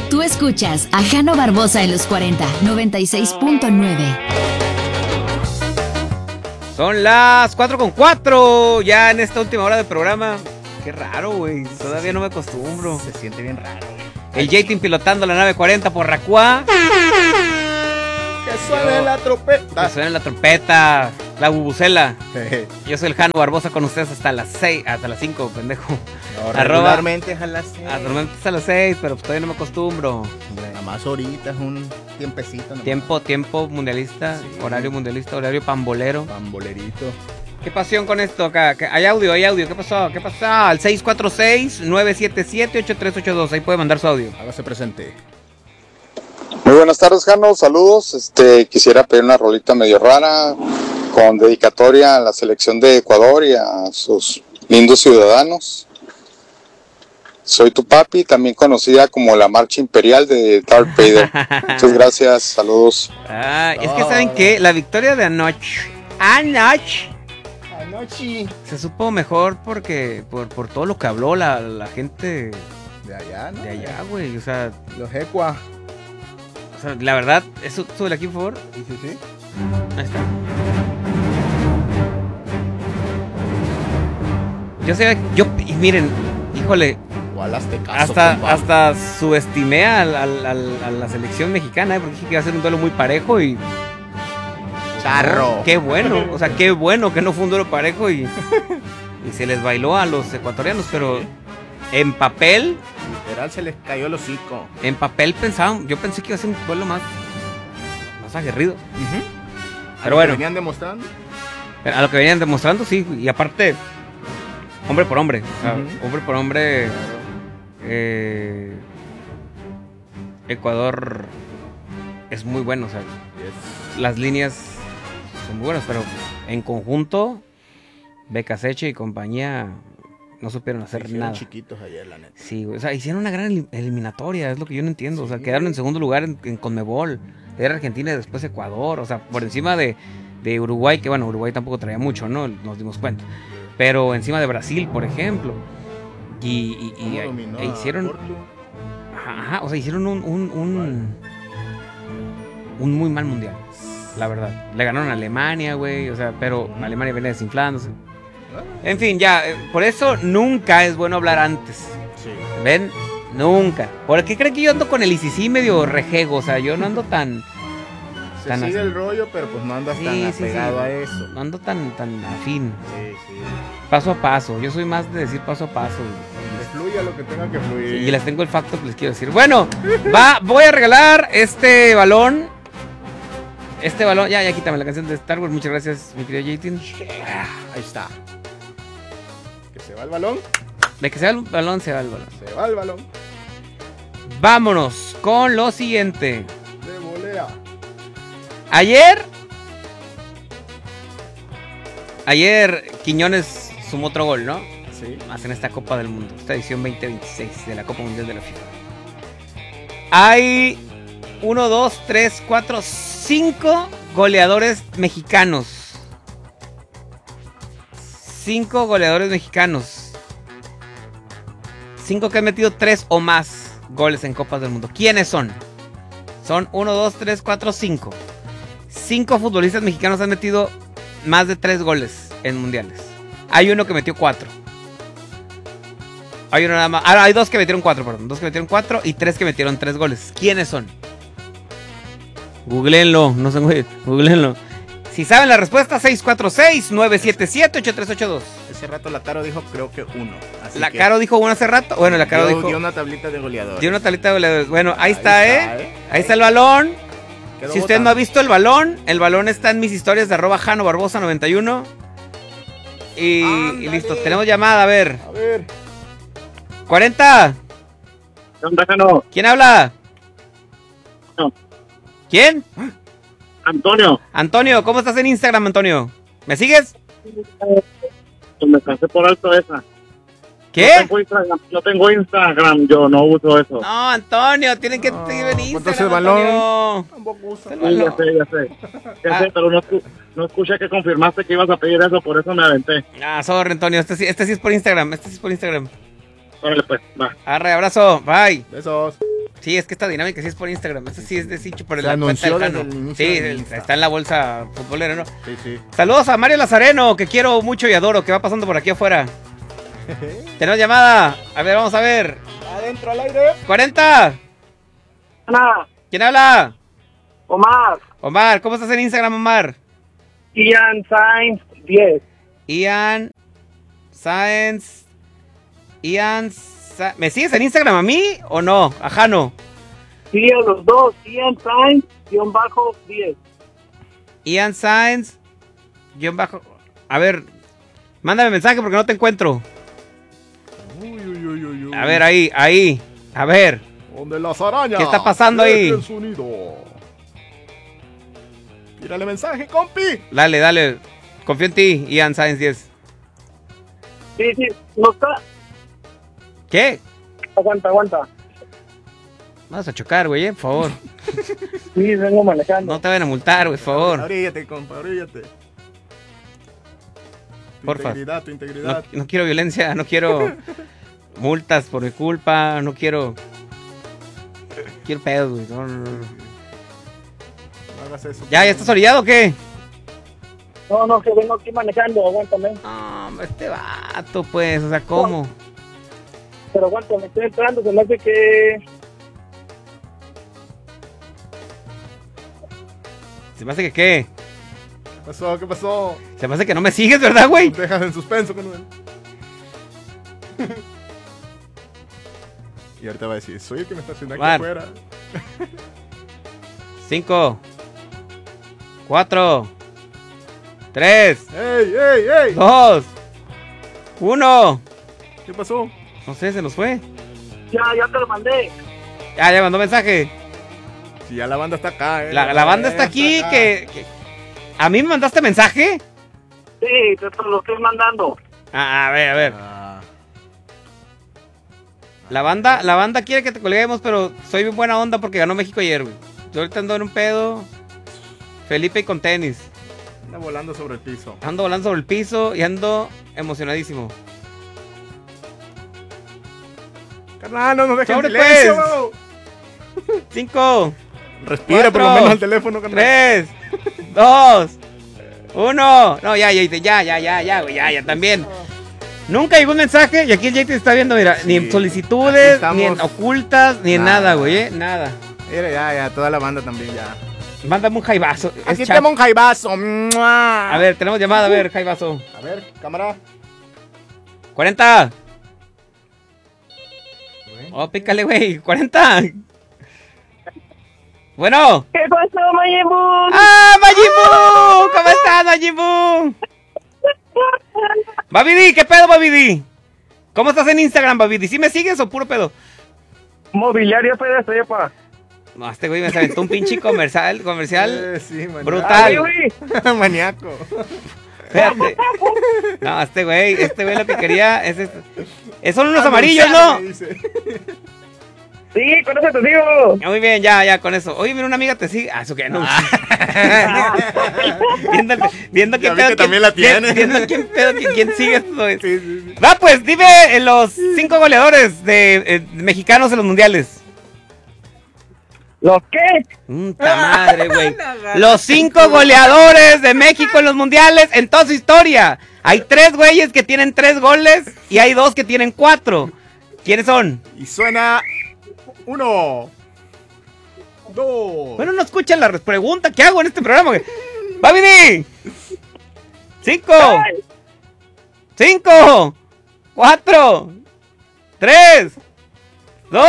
Tú escuchas a Jano Barbosa en los 40, 96.9. Son las 4:04, ya en esta última hora del programa. Qué raro, güey. Todavía no me acostumbro. Se siente bien raro, güey. El J-Team pilotando la nave 40 por Racuá. Que suene la trompeta. Que suene la trompeta, la bubucela. Yo soy el Jano Barbosa con ustedes hasta las 6, hasta las 5, pendejo. No, regularmente es a las 6. Normalmente es a las 6, pero pues todavía no me acostumbro. Nada más ahorita es un tiempecito. Tiempo mundialista, sí. Horario mundialista, horario pambolero. Pambolerito. ¿Qué pasión con esto acá? Hay audio. ¿Qué pasó? Al 646-977-8382. Ahí puede mandar su audio. Hágase presente. Muy buenas tardes, Jano. Saludos. Quisiera pedir una rolita medio rara con dedicatoria a la selección de Ecuador y a sus lindos ciudadanos. Soy tu papi, también conocida como la marcha imperial de Darth Vader. Muchas gracias. Saludos. Es que ¿saben qué? La victoria de anoche se supo mejor porque por todo lo que habló la gente de allá, ¿no? De allá, güey. O sea, los Ecua. O sea, la verdad, ¿eso sube aquí, por favor? Sí. Ahí está. Y miren, híjole, hasta subestimé a la selección mexicana, porque dije que iba a ser un duelo muy parejo y... Charro. Qué bueno, o sea, qué bueno que no fue un duelo parejo y se les bailó a los ecuatorianos, pero en papel... Literal se les cayó el hocico. En papel yo pensé que iba a ser un duelo más aguerrido. Pero bueno. ¿A lo que venían demostrando? A lo que venían demostrando, sí, y aparte, hombre por hombre, o sea, hombre por hombre, Ecuador es muy bueno, o sea, las líneas son muy buenas, pero en conjunto, Becaseche y compañía no supieron hacer nada. Chiquitos ayer, la neta. Sí, o sea, hicieron una gran eliminatoria, es lo que yo no entiendo. Sí. O sea, quedaron en segundo lugar en Conmebol. Era Argentina y después Ecuador. O sea, por encima de Uruguay, que bueno, Uruguay tampoco traía mucho, ¿no? Nos dimos cuenta. Pero encima de Brasil, por ejemplo. Y hicieron... Ajá, o sea, hicieron un muy mal mundial, la verdad. Le ganaron a Alemania, güey, o sea, pero Alemania venía desinflándose. En fin, ya, por eso nunca es bueno hablar antes. Sí. ¿Ven? Nunca. ¿Por qué creen que yo ando con el ICC medio rejego? O sea, yo no ando tan... Se sigue así el rollo, pero pues no andas tan apegado a eso. No ando tan afín. Sí. Paso a paso. Yo soy más de decir paso a paso. Que fluya lo que tenga que fluir. Y les tengo el facto que les quiero decir. Bueno, voy a regalar este balón. Ya quítame la canción de Star Wars. Muchas gracias, mi querido J-Team. Ahí está. Que se va el balón. De que se va el balón, se va el balón. Se va el balón. Vámonos con lo siguiente. De volea. Ayer Quiñones sumó otro gol, ¿no? Sí. Más en esta Copa del Mundo, esta edición 2026 de la Copa Mundial de la FIFA. Hay 1, 2, 3, 4, 5 goleadores mexicanos. 5 goleadores mexicanos. 5 que han metido 3 o más goles en Copas del Mundo. ¿Quiénes son? Son 1, 2, 3, 4, 5. 5 futbolistas mexicanos han metido más de 3 goles en mundiales. Hay uno que metió 4. Hay uno nada más. Hay 2 que metieron 4, perdón. 2 que metieron 4 y 3 que metieron 3 goles. ¿Quiénes son? Googleenlo, no sé, güey. Googleenlo. Si saben la respuesta, 646-977-8382. Ese rato la Caro dijo, creo que 1. ¿La Caro dijo 1 hace rato? Bueno, la Caro dijo... Dio una tablita de goleadores. Dio una tablita de goleadores. Bueno, ahí está. Ahí está el balón. Si usted no ha visto el balón está en mis historias de @JanoBarbosa91. Y listo, tenemos llamada, a ver. 40. ¿Quién habla? No. ¿Quién? Antonio, ¿cómo estás en Instagram, Antonio? ¿Me sigues? Me pasé por alto esa. ¿Qué? Yo tengo Instagram, yo no uso eso. No, Antonio, tienen que seguir en Instagram, el balón. Antonio. Tampoco uso. Ya sé, pero no escuché que confirmaste que ibas a pedir eso, por eso me aventé. Sorry, Antonio, este sí es por Instagram, Órale, pues, va. Arre, abrazo, bye. Besos. Sí, es que esta dinámica sí es por Instagram. Eso sí es de Sicho por Se la anunció cuenta del desde Jano. el inicio Sí, del Insta. está en la bolsa futbolera, ¿no? Sí. Saludos a Mario Lazareno, que quiero mucho y adoro, que va pasando por aquí afuera. Tenemos llamada. A ver, vamos a ver. Adentro al aire. 40. Hola, ¿Quién habla? Omar. Omar, ¿cómo estás en Instagram, Omar? Ian Sainz 10. Ian Sáenz. ¿Me sigues en Instagram a mí o no? A Jano. Sí, a los dos. Ian Sainz, _10. Ian Sáenz. A ver, mándame mensaje porque no te encuentro. Uy. A ver, ahí. A ver. ¿Dónde las arañas? ¿Qué está pasando ahí? El sonido. Tírale mensaje, compi. Dale. Confío en ti, Ian Sáenz 10. Sí, no está. ¿Qué? Aguanta. Vamos a chocar, güey, por favor. Sí, vengo manejando. No te vayan a multar, güey, por favor. Abríllate, compa, abríllate. Porfa. Tu integridad. No quiero violencia, no quiero multas por mi culpa, no quiero... Quiero pedos, güey. No. No hagas eso. ¿Ya estás orillado o qué? No, que vengo aquí manejando, aguántame. No, este vato, pues, o sea, ¿cómo? Pero aguántame, estoy entrando, se me hace que... Se me hace que qué. ¿Qué pasó? Se me hace que no me sigues, ¿verdad, güey? Te dejas en suspenso con él. Y ahorita va a decir, soy el que me está haciendo aquí Juan. afuera. 5, 4, 3, ¡Ey! 2, 1. ¿Qué pasó? No sé, se nos fue. Ya te lo mandé. Ya mandó mensaje. Si ya la banda está acá, La banda está aquí, que... ¿A mí me mandaste mensaje? Sí, te lo estoy mandando. A ver. Ah, La banda quiere que te colguemos, pero soy bien buena onda porque ganó México ayer, güey. Yo ahorita ando en un pedo. Felipe y con tenis. anda volando sobre el piso. Ando volando sobre el piso y ando emocionadísimo. Carnal, no nos dejes en ¡Sobre, silencio. 5, Respira por lo 4, menos al teléfono, carnal. 3, 2, 1. No, ya, güey, ya, también. Nunca llegó un mensaje y aquí el JT está viendo, mira, ni en Aquí solicitudes, estamos. ni en ocultas, ni en nada, güey, nada. Mira, ya, toda la banda también ya. Mándame un jaibazo. es Aquí chat. tenemos un jaibazo. ¡Mua! A ver, tenemos llamada, a ver, jaibazo. A ver, cámara. 40. Oh, pícale, güey. 40. Bueno. ¿Qué pasó, Mayimbu? ¡Ah, Majimbu! ¿Cómo estás, Majimbu? Babidi, ¿qué pedo, Babidi? ¿Cómo estás en Instagram, Babidi? ¿Sí me sigues o puro pedo? Mobiliario PDC, No, este güey me aventó un pinche comercial Sí, maníaco. brutal. Maníaco. Espérate. No, este güey lo que quería es son unos amarillos, ¿no? Me dice. Sí, con eso te digo. Muy bien, ya, con eso. Oye, mira, una amiga te sigue. Ah, eso que no. viendo Ya vi que también la tiene. Viendo quién sigue esto. Sí. Va, pues, dime los 5 goleadores de mexicanos en los mundiales. ¿Los qué? ¡Ta madre, güey! Los 5 goleadores de México en los mundiales en toda su historia. Hay 3 güeyes que tienen 3 goles y hay 2 que tienen 4. ¿Quiénes son? Y suena 1, 2. Bueno, no escuchan la pregunta. ¿Qué hago en este programa, güey? ¡Babidi! 5, 4, 3, 2,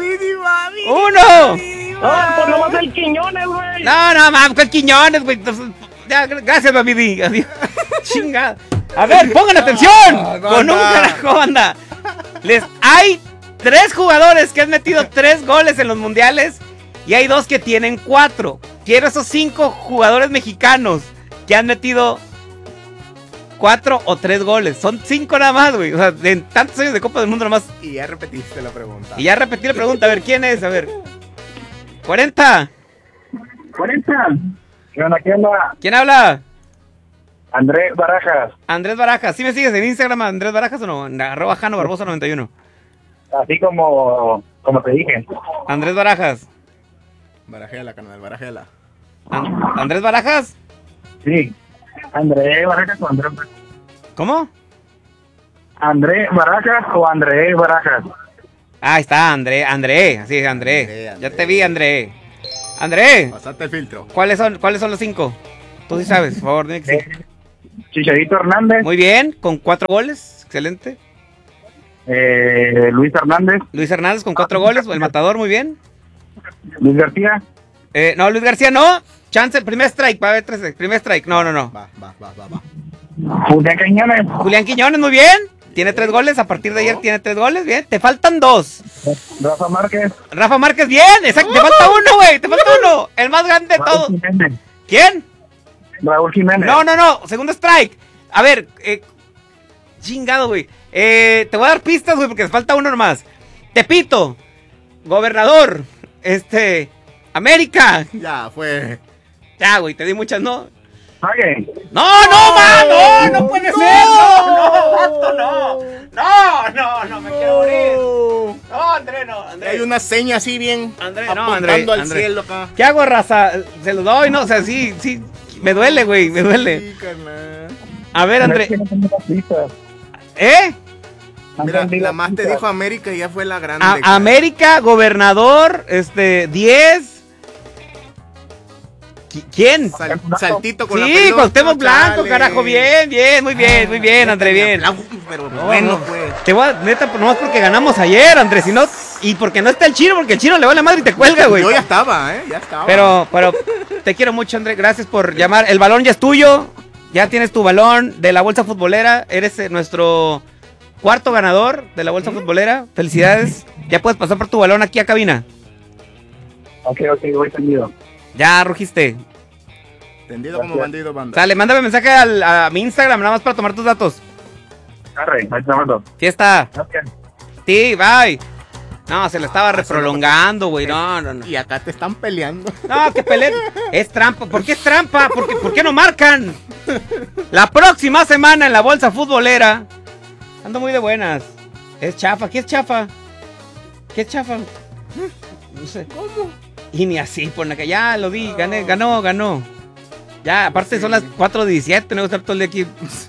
1. Pues nomás el Quiñones, güey. No, mames, ¿cuál Quiñones, güey? Ya, gracias, Babidi. Adiós. Chingada. A ver, pongan atención. Con un carajo, banda. Hay 3 jugadores que han metido 3 goles en los mundiales y hay 2 que tienen 4. Quiero esos 5 jugadores mexicanos que han metido 4 o 3 goles. Son 5 nada más, güey. O sea, en tantos años de Copa del Mundo nada más. Y ya repetiste la pregunta. Y ya repetí la pregunta. A ver, ¿quién es? A ver. 40. 40. ¿Qué onda? ¿Quién habla? Andrés Barajas. Andrés Barajas. ¿Sí me sigues en Instagram, Andrés Barajas o no? @Jano Barbosa 91. Así como como te dije. Andrés Barajas. Barajela, carnal, barajela. ¿Andrés Barajas? Sí. André Barajas o Andrés. ¿Cómo? André Barajas o André Barajas. Ah, ahí está, André, así es, André. André. Ya te vi, André. André, Pasate el filtro. ¿cuáles son los 5? Tú sí sabes, por favor, dime que sí. Chicharito Hernández. Muy bien, con 4 goles, excelente. Luis Hernández. Luis Hernández con 4 goles, el matador, muy bien. Luis García. No, Luis García no. Chance, primer strike, va a haber 3, primer strike, no. Va. Julián Quiñones. Julián Quiñones, muy bien. Tiene 3 goles, a partir de ayer tiene 3 goles, bien. Te faltan 2. Rafa Márquez. Rafa Márquez, bien, exacto, te falta 1, güey, te falta 1. El más grande de todos. Jiménez. ¿Quién? Raúl Jiménez. No, segundo strike. A ver, chingado, güey. Te voy a dar pistas, güey, porque te falta 1 nomás. Tepito, Gobernador, América. Ya, fue. Ya, güey, te di muchas, ¿no? Sague. No, puede ser. No, me quiero morir. No, André, no, André. Hay una seña así bien André, apuntando al André. cielo acá. ¿Qué hago, raza? Se lo doy, ¿no? O sea, sí, me duele, güey, me duele. Sí, carnal. A ver, André. Mira, la más te dijo América y ya fue la grande. América, Gobernador, 10. ¿Quién? Saltito con la Sí, pelota. Cuauhtémoc Blanco, chale. carajo, bien, muy bien, André, bien. Pero No, bueno, no. pues. Te voy a, neta, nomás porque ganamos ayer, Andrés, si no, y porque no está el chino, porque el chino le va la madre y te cuelga, güey. Yo ya estaba, ya estaba. Pero te quiero mucho, André, gracias por llamar. El balón ya es tuyo, ya tienes tu balón de la bolsa futbolera, eres nuestro 4º ganador de la bolsa futbolera, felicidades. Ya puedes pasar por tu balón aquí a cabina. Ok, voy tendido. Ya rugiste. Tendido como bandido, banda. Sale, mándame mensaje a mi Instagram, nada más para tomar tus datos. Arre, ahí te mando. Fiesta. Gracias. Sí, bye. No, se le estaba reprolongando, güey. No. Y acá te están peleando. No, que peleen. Es trampa. ¿Por qué es trampa? ¿Por qué no marcan? La próxima semana en la bolsa futbolera. Ando muy de buenas. Es chafa. ¿Qué es chafa? ¿Qué es chafa? No sé. ¿Cómo? Y ni así, por la que ya lo vi. Ganó. Ya, aparte son las 4:17. No voy a estar todo el día aquí.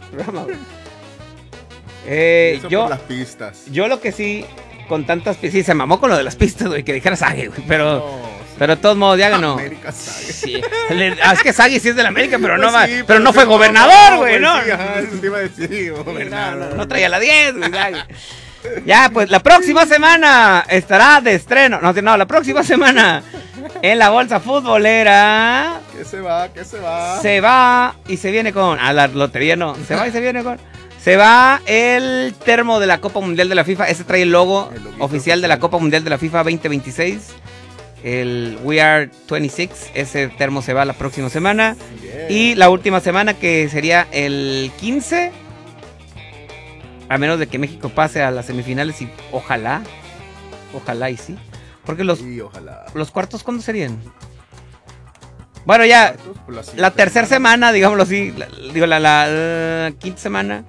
Eso Yo por las pistas. Yo lo que sí, con tantas pistas, sí, se mamó con lo de las pistas, güey, que dijera Sague, güey, pero de todos modos ya ganó. América Sague. Sí. Es que Sague sí es de la América, pero no, Pues sí, pero no fue gobernador, güey, ¿no? Sí, ajá, eso te iba a decir, gobernador. No traía la 10, güey. Ya, pues la próxima semana estará de estreno. No, la próxima semana en la bolsa futbolera. ¿Qué se va? Se va y se viene con. La lotería no. Se va y se viene con. Se va el termo de la Copa Mundial de la FIFA. Ese trae el logo oficial de la Copa Mundial de la FIFA 2026. El We Are 26. Ese termo se va la próxima semana. Bien. Y la última semana, que sería el 15. A menos de que México pase a las semifinales y ojalá y sí. Porque Sí, ojalá. los cuartos, ¿cuándo serían? Bueno, ya la tercera semana, digámoslo así. La quinta semana.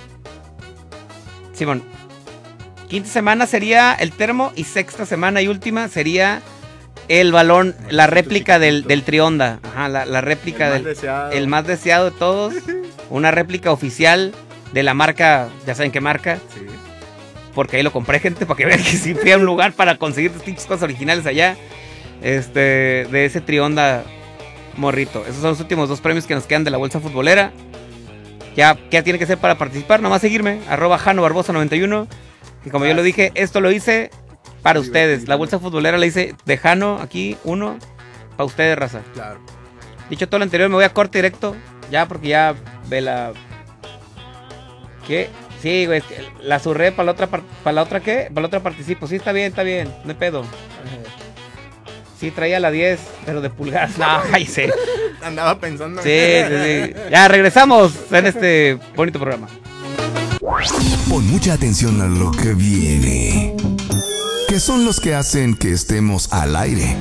Simón. Quinta semana sería el termo y sexta semana y última sería el balón, la réplica del Trionda. Ajá, la réplica el más deseado de todos. Una réplica oficial de la marca, ya saben qué marca. Sí. Porque ahí lo compré, gente, para que vean que sí fui a un lugar para conseguir tus pinches cosas originales allá. De ese Trionda morrito. Esos son los últimos 2 premios que nos quedan de la bolsa futbolera. Ya, ¿qué tiene que hacer para participar? Nomás seguirme, @JanoBarbosa91. Y como yo lo dije, esto lo hice para ustedes. La bolsa futbolera la hice de Jano, aquí, 1, para ustedes, raza. Claro. Dicho todo lo anterior, me voy a corte directo. Ya, porque ya ve la... ¿Qué? Sí, güey, la zurré para la otra, ¿qué? Para la otra participo. Sí, está bien, no hay pedo. Sí, traía la 10, pero de pulgadas. No, cállese. Andaba pensando. Sí. Ya, regresamos en este bonito programa. Pon mucha atención a lo que viene, que son los que hacen que estemos al aire.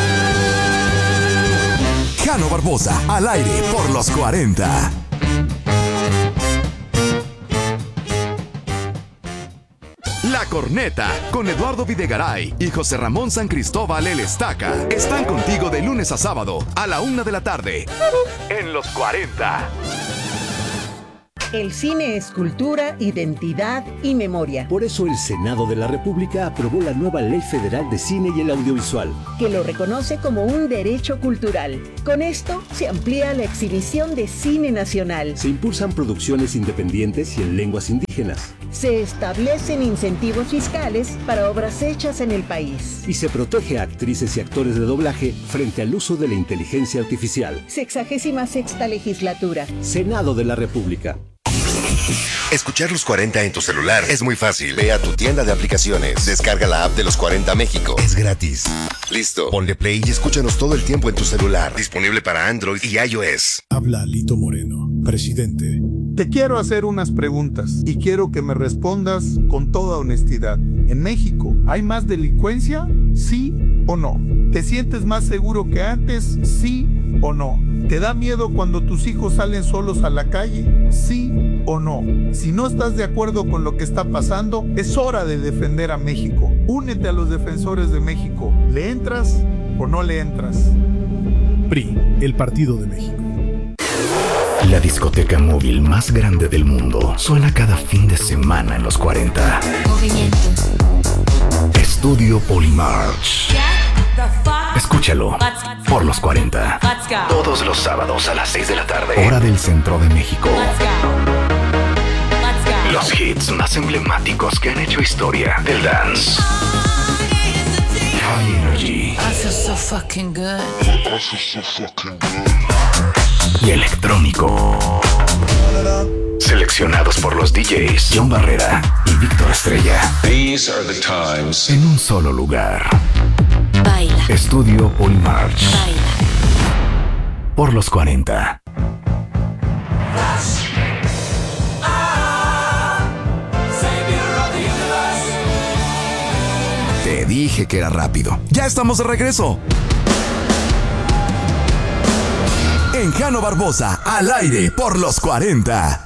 Jano Barbosa, al aire por los 40. La Corneta, con Eduardo Videgaray y José Ramón San Cristóbal el Estaca, están contigo de lunes a sábado a la 1 de la tarde. En los 40. El cine es cultura, identidad y memoria. Por eso el Senado de la República aprobó la nueva Ley Federal de Cine y el Audiovisual, que lo reconoce como un derecho cultural. Con esto se amplía la exhibición de cine nacional. Se impulsan producciones independientes y en lenguas indígenas. Se establecen incentivos fiscales para obras hechas en el país. Y se protege a actrices y actores de doblaje frente al uso de la inteligencia artificial. 66ª legislatura. Senado de la República. Escuchar los 40 en tu celular es muy fácil. Ve a tu tienda de aplicaciones, descarga la app de los 40 México. Es gratis. Listo, ponle play y escúchanos todo el tiempo en tu celular. Disponible para Android y iOS. Habla Lito Moreno, presidente. Te quiero hacer unas preguntas y quiero que me respondas con toda honestidad. ¿En México hay más delincuencia? ¿Sí o no? ¿Te sientes más seguro que antes? ¿Sí o no? ¿Te da miedo cuando tus hijos salen solos a la calle? ¿Sí o no? Si no estás de acuerdo con lo que está pasando, es hora de defender a México. Únete a los defensores de México. ¿Le entras o no le entras? PRI, el Partido de México. La discoteca móvil más grande del mundo suena cada fin de semana en los 40. Movimiento. Estudio Polymarch. Escúchalo por los 40. Todos los sábados a las 6 de la tarde. Hora del centro de México. Los hits más emblemáticos que han hecho historia del dance. High Energy. Y electrónico. Seleccionados por los DJs John Barrera y Víctor Estrella. These are the times. En un solo lugar. Baila. Estudio Polymarch. Baila. Por los 40. Te dije que era rápido. Ya estamos de regreso. En Jano Barbosa, al aire por los 40.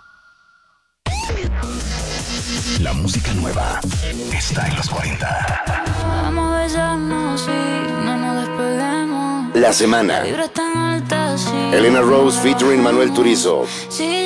La música nueva está en los 40. Vamos a besarnos y no nos despeguemos. La semana. La vibra es tan alta, sí. Elena Rose featuring Manuel Turizo. Sí.